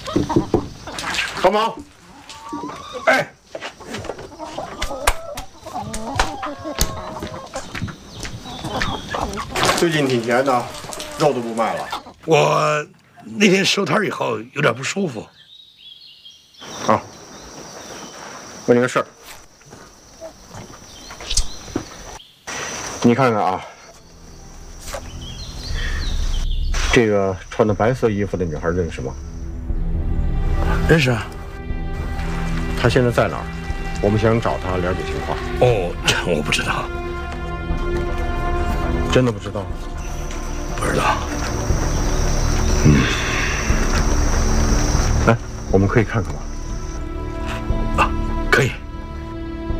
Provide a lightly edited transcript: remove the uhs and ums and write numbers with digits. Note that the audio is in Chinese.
帮忙！哎，最近挺甜的，肉都不卖了。 我那天收摊以后有点不舒服。 啊，问你个事儿，你看看啊，这个穿的白色衣服的女孩认识吗？ 认识啊。 她现在在哪儿？我们想找她了解情况。 哦，这我不知道。 真的不知道？ 不知道。 来，我们可以看看吗？